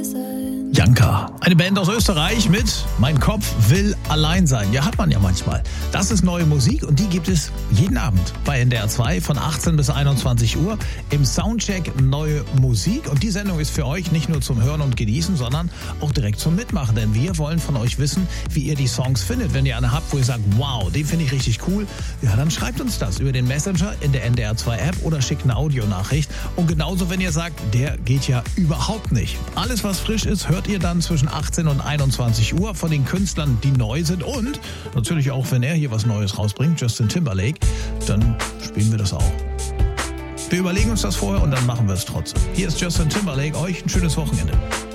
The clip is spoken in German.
Janka, eine Band aus Österreich mit Mein Kopf will allein sein. Ja, hat man ja manchmal. Das ist neue Musik und die gibt es jeden Abend bei NDR 2 von 18 bis 21 Uhr im Soundcheck Neue Musik. Und die Sendung ist für euch nicht nur zum Hören und Genießen, sondern auch direkt zum Mitmachen. Denn wir wollen von euch wissen, wie ihr die Songs findet. Wenn ihr eine habt, wo ihr sagt, wow, den finde ich richtig cool, ja, dann schreibt uns das über den Messenger in der NDR 2 App oder schickt eine Audionachricht. Und genauso, wenn ihr sagt, der geht ja überhaupt nicht. Alles, was frisch ist, hört ihr dann zwischen 18 und 21 Uhr von den Künstlern, die neu sind. Und natürlich auch, wenn er hier was Neues rausbringt, Justin Timberlake, dann spielen wir das auch. Wir überlegen uns das vorher und dann machen wir es trotzdem. Hier ist Justin Timberlake. Euch ein schönes Wochenende.